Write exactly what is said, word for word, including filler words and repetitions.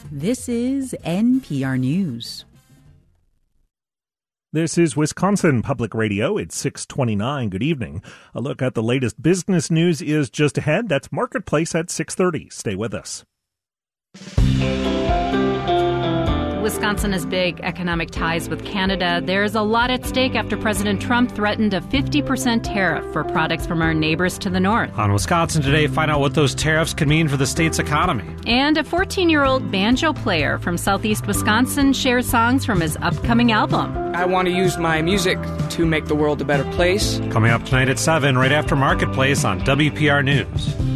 This is N P R News. This is Wisconsin Public Radio. It's six twenty-nine. Good evening. A look at the latest business news is just ahead. That's Marketplace at six thirty. Stay with us. Wisconsin has big economic ties with Canada. There's a lot at stake after President Trump threatened a fifty percent tariff for products from our neighbors to the north. On Wisconsin Today, find out what those tariffs could mean for the state's economy. And a fourteen-year-old banjo player from southeast Wisconsin shares songs from his upcoming album. I want to use my music to make the world a better place. Coming up tonight at seven, right after Marketplace on W P R News.